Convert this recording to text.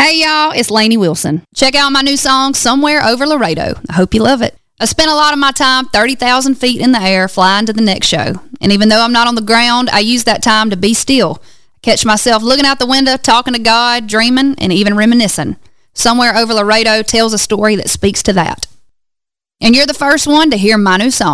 Hey, y'all, it's Lainey Wilson. Check out my new song, Somewhere Over Laredo. I hope you love it. I spent a lot of my time 30,000 feet in the air flying to the next show. And even though I'm not on the ground, I use that time to be still. I catch myself looking out the window, talking to God, dreaming, and even reminiscing. Somewhere Over Laredo tells a story that speaks to that. And you're the first one to hear my new song.